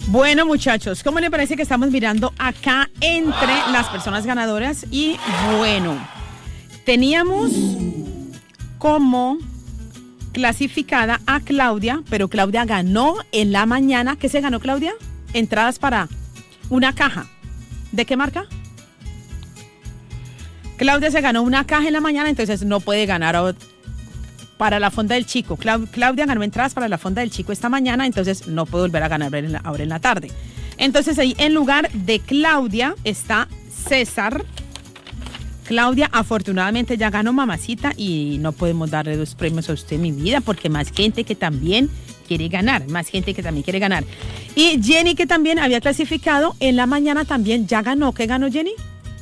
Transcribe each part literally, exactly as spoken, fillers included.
Bueno, muchachos, ¿cómo le parece que estamos mirando acá entre las personas ganadoras? Y bueno, teníamos como clasificada a Claudia, pero Claudia ganó en la mañana. ¿Qué se ganó, Claudia? Entradas para una caja. ¿De qué marca? Claudia se ganó una caja en la mañana, entonces no puede ganar para la Fonda del Chico. Claudia ganó entradas para la Fonda del Chico esta mañana, entonces no puede volver a ganar ahora en la tarde. Entonces ahí en lugar de Claudia está César. Claudia afortunadamente ya ganó, mamacita, y no podemos darle dos premios a usted, mi vida, porque más gente que también quiere ganar, más gente que también quiere ganar. Y Jenny, que también había clasificado en la mañana, también ya ganó. ¿Qué ganó Jenny?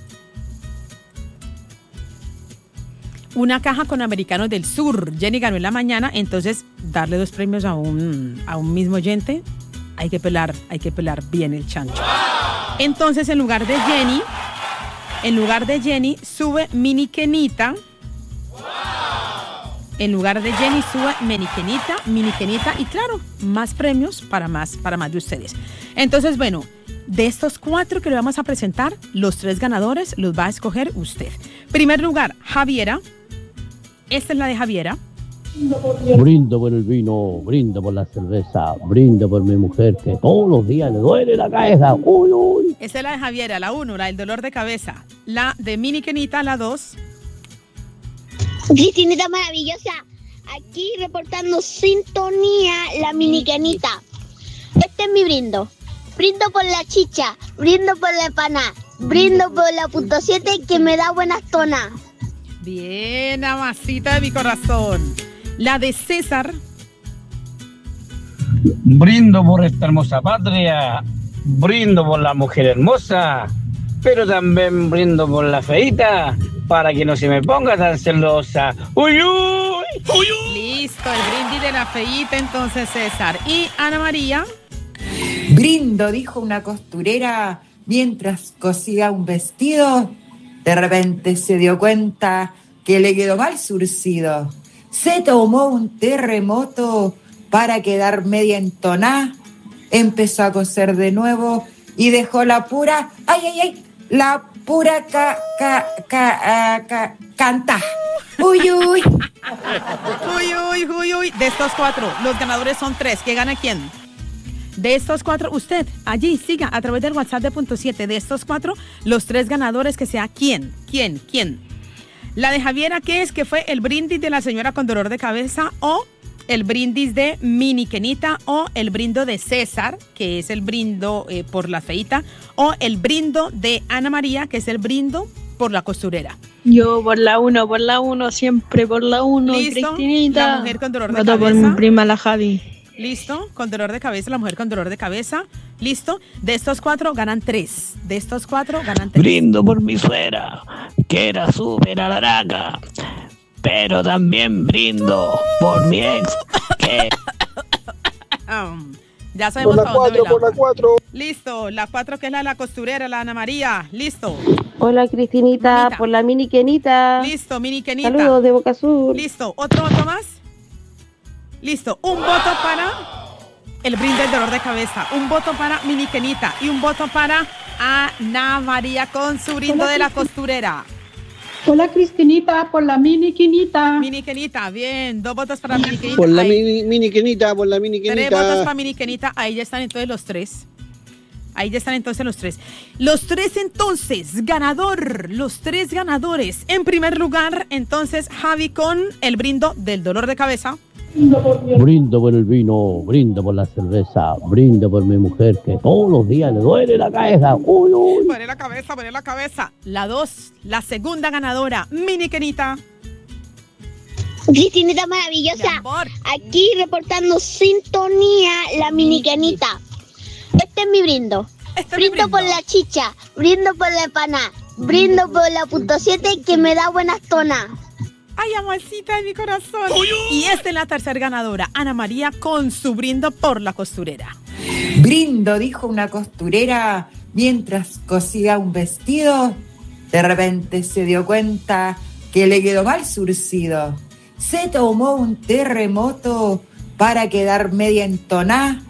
Una caja con Americanos del Sur. Jenny ganó en la mañana, entonces darle dos premios a un, a un mismo oyente, hay que pelar, hay que pelar bien el chancho. Entonces, en lugar de Jenny, en lugar de Jenny, sube Mini Kenita. En lugar de Jenny, sube Mini Kenita, Mini Kenita, y claro, más premios para más, para más de ustedes. Entonces, bueno, de estos cuatro que le vamos a presentar, los tres ganadores los va a escoger usted. Primer lugar, Javiera. Esta es la de Javiera. Brindo por el vino, brindo por la cerveza, brindo por mi mujer que todos los días le duele la cabeza. Uy, uy. Esta es la de Javiera, la uno, la del dolor de cabeza. La de Mini Kenita, la dos. Cristinita maravillosa, aquí reportando sintonía, la Mini Kenita. Este es mi brindo. Brindo por la chicha, brindo por la pana, brindo por la punto siete que me da buenas tonas. Bien, amasita de mi corazón. La de César. Brindo por esta hermosa patria, brindo por la mujer hermosa, pero también brindo por la feita, para que no se me ponga tan celosa. ¡Uy, uy! ¡Uy, uy! Listo, el brindis de la feita, entonces, César. ¿Y Ana María? Brindo, dijo una costurera mientras cosía un vestido. De repente se dio cuenta que le quedó mal surcido. Se tomó un terremoto para quedar media entoná. Empezó a coser de nuevo y dejó la pura, ay, ay, ay, la pura ca, ca, ca, uh, ca, canta. Uy, uy. Uy, uy, uy, uy. De estos cuatro, los ganadores son tres. ¿Qué gana quién? De estos cuatro, usted, allí, siga a través del WhatsApp de punto siete. De estos cuatro, los tres ganadores, que sea quién, quién, quién. La de Javiera, ¿qué es? Que fue el brindis de la señora con dolor de cabeza, o el brindis de Mini Kenita, o el brindo de César, que es el brindo eh, por la feita, o el brindo de Ana María, que es el brindo por la costurera. Yo por la uno, por la uno, siempre por la uno, Cristinita. La mujer con dolor de Voto cabeza. por mi prima, la Javi. Listo, con dolor de cabeza, la mujer con dolor de cabeza. Listo, de estos cuatro ganan tres. De estos cuatro ganan tres. Brindo por mi suegra, que era súper alaraca, pero también brindo por mi ex, que... um, ya sabemos por la cuatro, por la cuatro. Listo, la cuatro, que es la de la costurera, la Ana María. Listo. Hola, Cristinita, Mamita. por la Mini Kenita. Listo, Mini Kenita. Saludos de Boca Sur. Listo, ¿otro voto más? Listo, un voto para el brindis del dolor de cabeza, un voto para Mini Kenita y un voto para Ana María con su brindo Hola, de la costurera. Hola, Cristinita, por la Mini Kenita. Mini Kenita, bien, dos votos para Mini Kenita. Por la mini, mini Kenita, por la Mini Kenita. Tres votos para Mini Kenita, ahí ya están entonces los tres. Ahí ya están entonces los tres. Los tres entonces, ganador, los tres ganadores. En primer lugar, entonces, Javi con el brindo del dolor de cabeza. Brindo por el vino, brindo por la cerveza, brindo por mi mujer que todos los días le duele la cabeza. Uy, uy. Poné la cabeza, poné la cabeza. La dos, la segunda ganadora, Mini Kenita. Cristinita maravillosa, aquí reportando sintonía, la Mini Kenita. Este es mi brindo. Este brindo, brindo por la chicha, brindo por la pana, brindo por la punto siete que me da buenas tonas. Ay, amorcita de mi corazón. Uy, uy. Y esta es la tercera ganadora, Ana María, con su brindo por la costurera. Brindo, dijo una costurera mientras cosía un vestido. De repente se dio cuenta que le quedó mal surcido. Se tomó un terremoto para quedar media entoná.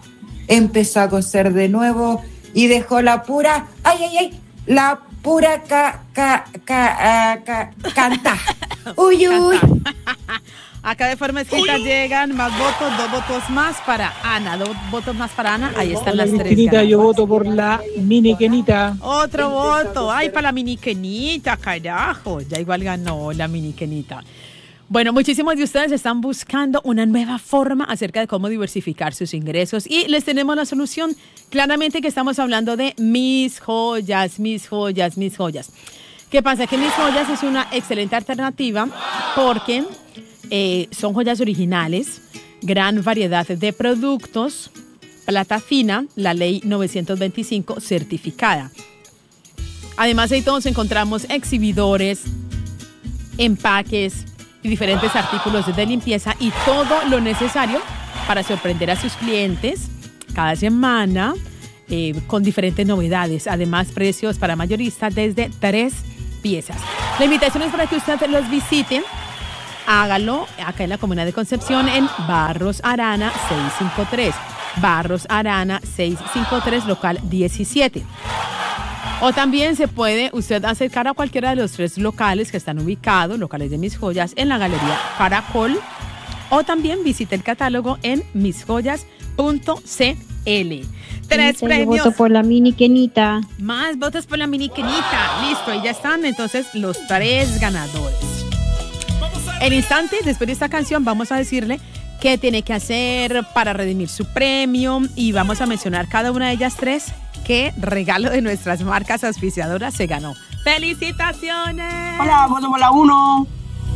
empezó a coser de nuevo y dejó la pura, ay, ay, ay, la pura ca, ca, ca, uh, ca, canta. Uy, uy. Acá de forma escrita uy, llegan más votos, dos votos más para Ana, dos votos más para Ana. Ahí están Hola, las tres. Kenita, yo voto por la mini Kenita. Otro voto. Ay, para la mini Kenita, carajo. Ya igual ganó la mini Kenita. Bueno, muchísimos de ustedes están buscando una nueva forma acerca de cómo diversificar sus ingresos y les tenemos la solución. Claramente que estamos hablando de mis joyas, mis joyas, mis joyas. ¿Qué pasa? Que mis joyas es una excelente alternativa porque eh, son joyas originales, gran variedad de productos, plata fina, la ley novecientos veinticinco certificada. Además, ahí todos encontramos exhibidores, empaques y diferentes artículos de limpieza y todo lo necesario para sorprender a sus clientes cada semana eh, con diferentes novedades. Además, precios para mayoristas desde tres piezas. La invitación es para que usted los visiten. Hágalo acá en la Comuna de Concepción en Barros Arana seiscientos cincuenta y tres. Barros Arana seiscientos cincuenta y tres, local diecisiete. O también se puede usted acercar a cualquiera de los tres locales que están ubicados, locales de Mis Joyas, en la Galería Caracol. O también visite el catálogo en mis joyas punto c l. Tres premios. Voto por la mini Kenita. Más votos por la mini Kenita. Listo, ahí ya están entonces los tres ganadores. En instantes, después de esta canción, vamos a decirle qué tiene que hacer para redimir su premio y vamos a mencionar cada una de ellas tres qué regalo de nuestras marcas auspiciadoras se ganó. ¡Felicitaciones! Hola, voto por la uno.